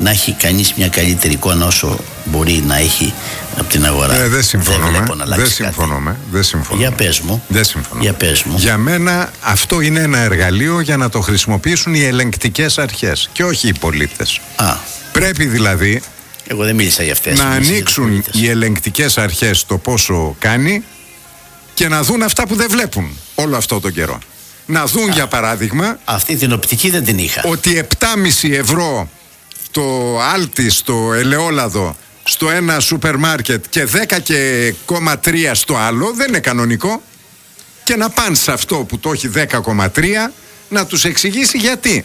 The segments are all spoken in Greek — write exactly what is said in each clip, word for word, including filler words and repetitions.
να έχει κανείς μια καλύτερη εικόνα όσο μπορεί να έχει από την αγορά. Ε, δεν συμφωνώ. Δεν, δεν συμφωνώ. Δεν συμφωνώ. Για πες μου. Δεν συμφωνώ. Για πες μου. Για μένα αυτό είναι ένα εργαλείο για να το χρησιμοποιήσουν οι ελεγκτικές αρχές και όχι οι πολίτες. Α. Πρέπει δηλαδή Εγώ δεν μίλησα για αυτές. να ανοίξουν οι ελεγκτικές αρχές το πόσο κάνει και να δουν αυτά που δεν βλέπουν όλο αυτό τον καιρό. Να δουν Α, για παράδειγμα αυτή την οπτική δεν την είχα. Ότι επτά κόμμα πέντε ευρώ το άλτι στο ελαιόλαδο στο ένα σούπερ μάρκετ και δέκα κόμμα τρία στο άλλο δεν είναι κανονικό. Και να πάνε σε αυτό που το έχει δέκα κόμμα τρία να τους εξηγήσει γιατί.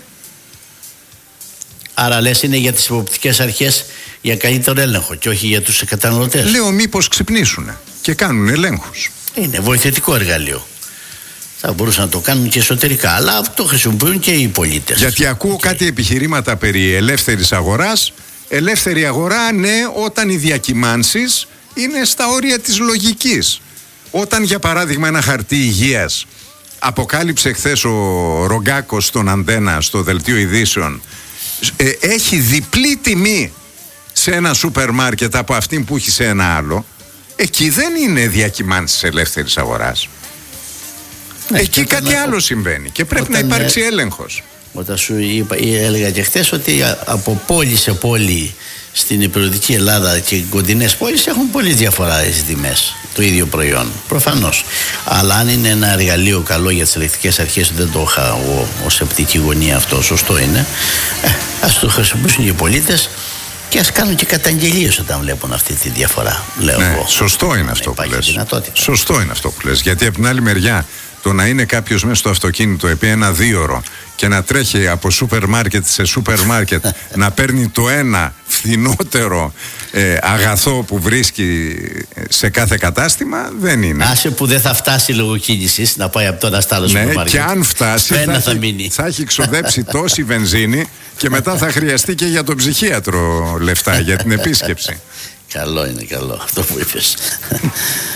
Άρα λες είναι για τις υποπτικές αρχές για καλύτερο έλεγχο και όχι για τους καταναλωτές. Λέω μήπως ξυπνήσουν και κάνουν ελέγχους. Είναι βοηθητικό εργαλείο. Θα μπορούσαν να το κάνουν και εσωτερικά, αλλά αυτό χρησιμοποιούν και οι πολίτες. Γιατί ακούω okay. κάτι επιχειρήματα περί ελεύθερης αγοράς. Ελεύθερη αγορά, ναι, όταν οι διακυμάνσεις είναι στα όρια της λογικής. Όταν για παράδειγμα ένα χαρτί υγείας αποκάλυψε χθες ο Ρογκάκος στον Αντένα στο δελτίο ειδήσεων, ε, έχει διπλή τιμή σε ένα σούπερ μάρκετ από αυτήν που έχει σε ένα άλλο, εκεί δεν είναι διακυμάνσεις ελεύθερης αγοράς. Ναι, εκεί κάτι άλλο έχω... συμβαίνει και πρέπει όταν να υπάρξει έλεγχος. Όταν σου είπα, έλεγα και χθες ότι από πόλη σε πόλη στην υπηρετική Ελλάδα και οι κοντινές πόλεις έχουν πολύ διαφορά στις τιμές το ίδιο προϊόν. Προφανώς. Αλλά αν είναι ένα εργαλείο καλό για τις ελεκτικές αρχές, δεν το είχα εγώ ως οπτική γωνία αυτό, σωστό είναι. Ε, ας το χρησιμοποιήσουν και οι πολίτες και ας κάνουν και καταγγελίες όταν βλέπουν αυτή τη διαφορά. Λέω ναι, εγώ. Σωστό είναι αυτό που λες. Σωστό είναι αυτό που λες. Γιατί από την άλλη μεριά, το να είναι κάποιος μέσα στο αυτοκίνητο επί ένα δίωρο και να τρέχει από σούπερ μάρκετ σε σούπερ μάρκετ να παίρνει το ένα φθηνότερο ε, αγαθό που βρίσκει σε κάθε κατάστημα, δεν είναι. Άσε που δεν θα φτάσει λόγω κίνησης να πάει από το ένα στο άλλο σούπερ μάρκετ. Ναι, και αν φτάσει θα, θα, έχει, μείνει. θα έχει ξοδέψει τόση βενζίνη και μετά θα χρειαστεί και για τον ψυχίατρο λεφτά για την επίσκεψη. Καλό είναι, καλό αυτό που είπες.